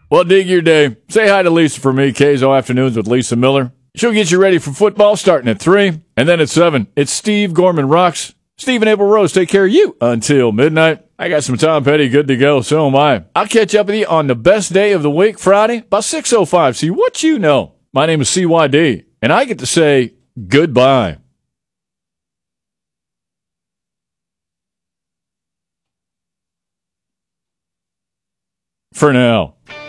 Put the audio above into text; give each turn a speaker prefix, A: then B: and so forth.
A: Well, dig your day. Say hi to Lisa for me, KZO Afternoons with Lisa Miller. She'll get you ready for football starting at 3. And then at 7, it's Steve Gorman Rocks. Steve and April Rose take care of you until midnight. I got some Tom Petty good to go, so am I. I'll catch up with you on the best day of the week, Friday, about 6:05. See what you know. My name is CYD, and I get to say goodbye. For now.